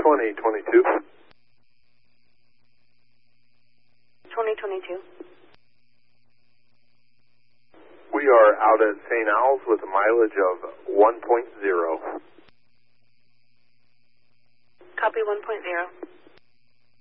2022. 2022. We are out at St. Al's with a mileage of 1.0. Copy 1.0.